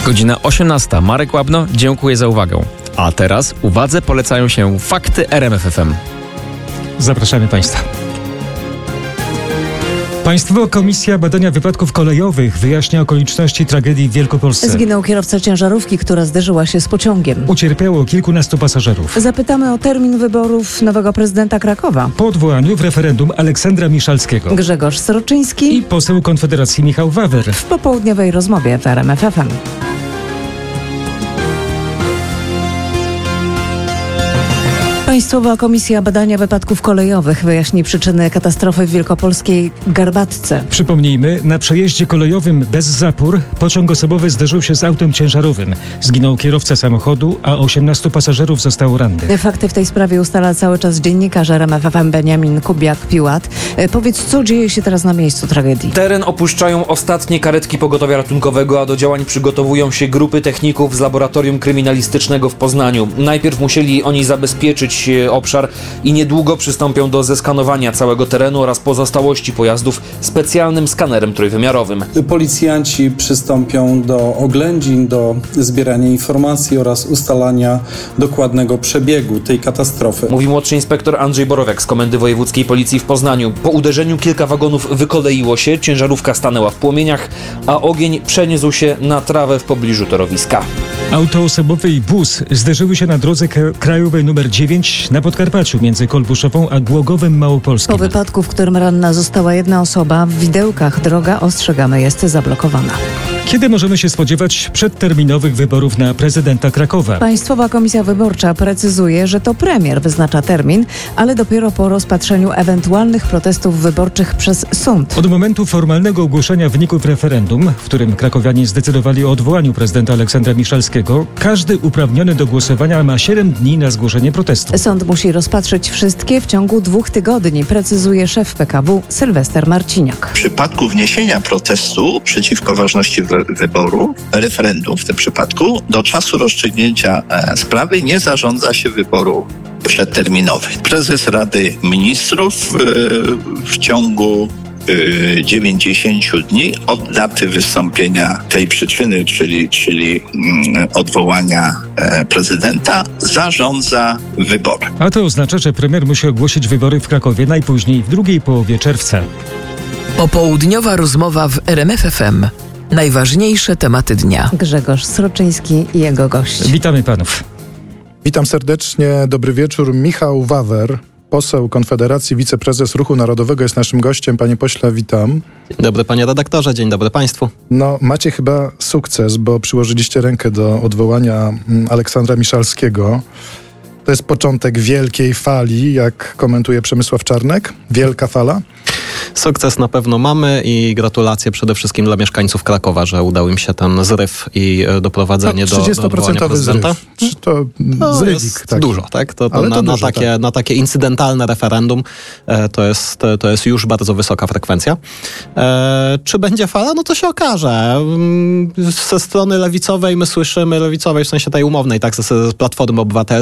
Godzina 18. Marek Łabno, dziękuję za uwagę. A teraz uwadze polecają się fakty RMF FM. Zapraszamy Państwa. Państwowa Komisja Badania Wypadków Kolejowych wyjaśnia okoliczności tragedii w Wielkopolsce. Zginął kierowca ciężarówki, która zderzyła się z pociągiem. Ucierpiało kilkunastu pasażerów. Zapytamy o termin wyborów nowego prezydenta Krakowa. Po odwołaniu w referendum Aleksandra Miszalskiego. Grzegorz Sroczyński I poseł Konfederacji Michał Wawer. w popołudniowej rozmowie w RMF FM. Państwowa Komisja Badania Wypadków Kolejowych wyjaśni przyczyny katastrofy w wielkopolskiej Garbatce. Przypomnijmy, na przejeździe kolejowym bez zapór pociąg osobowy zderzył się z autem ciężarowym. Zginął kierowca samochodu, a 18 pasażerów zostało rannych. Fakty w tej sprawie ustala cały czas dziennikarz RMF FM Beniamin Kubiak-Piłat. Powiedz, co dzieje się teraz na miejscu tragedii? Teren opuszczają ostatnie karetki pogotowia ratunkowego, a do działań przygotowują się grupy techników z Laboratorium Kryminalistycznego w Poznaniu. Najpierw musieli oni zabezpieczyć obszar i niedługo przystąpią do zeskanowania całego terenu oraz pozostałości pojazdów specjalnym skanerem trójwymiarowym. Policjanci przystąpią do oględzin, do zbierania informacji oraz ustalania dokładnego przebiegu tej katastrofy. Mówi młodszy inspektor Andrzej Borowiak z Komendy Wojewódzkiej Policji w Poznaniu. Po uderzeniu kilka wagonów wykoleiło się, ciężarówka stanęła w płomieniach, a ogień przeniósł się na trawę w pobliżu torowiska. Auto osobowe i bus zderzyły się na drodze krajowej nr 9 na Podkarpaciu między Kolbuszową a Głogowem Małopolskim. Po wypadku, w którym ranna została jedna osoba, w Widełkach droga, ostrzegamy, jest zablokowana. Kiedy możemy się spodziewać przedterminowych wyborów na prezydenta Krakowa? Państwowa Komisja Wyborcza precyzuje, że to premier wyznacza termin, ale dopiero po rozpatrzeniu ewentualnych protestów wyborczych przez sąd. Od momentu formalnego ogłoszenia wyników referendum, w którym krakowianie zdecydowali o odwołaniu prezydenta Aleksandra Miszalskiego, każdy uprawniony do głosowania ma 7 dni na zgłoszenie protestu. Sąd musi rozpatrzyć wszystkie w ciągu 2 tygodni, precyzuje szef PKW Sylwester Marciniak. W przypadku wniesienia protestu przeciwko ważności wyboru, referendum w tym przypadku, do czasu rozstrzygnięcia sprawy nie zarządza się wyboru przedterminowych. Prezes Rady Ministrów w ciągu 90 dni od daty wystąpienia tej przyczyny, czyli odwołania prezydenta, zarządza wybory. A to oznacza, że premier musi ogłosić wybory w Krakowie najpóźniej w drugiej połowie czerwca. Popołudniowa rozmowa w RMF FM. Najważniejsze tematy dnia. Grzegorz Sroczyński i jego gość. Witamy panów. Witam serdecznie, dobry wieczór. Michał Wawer, poseł Konfederacji, wiceprezes Ruchu Narodowego jest naszym gościem. Panie pośle, witam. Dzień dobry panie redaktorze, dzień dobry państwu. No, macie chyba sukces, bo przyłożyliście rękę do odwołania Aleksandra Miszalskiego. To jest początek wielkiej fali, jak komentuje Przemysław Czarnek. Wielka fala. Sukces na pewno mamy i gratulacje przede wszystkim dla mieszkańców Krakowa, że udał im się ten zryw i doprowadzenie do odwołania prezydenta. Zryw. To zrywik, tak. Dużo, tak? To na takie incydentalne referendum to jest już bardzo wysoka frekwencja. Czy będzie fala? No to się okaże. Ze strony lewicowej my słyszymy, lewicowej w sensie tej umownej, tak, z Platformy Obywatelskiej,